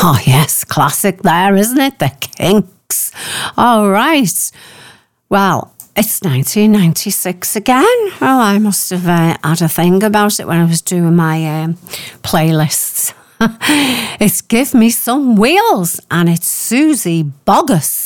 Oh, yes, classic there, isn't it? The Kinks. All right. Well, it's 1996 again. Oh, I must have had a thing about it when I was doing my playlists. It's Give Me Some Wheels, and it's Susie Bogus.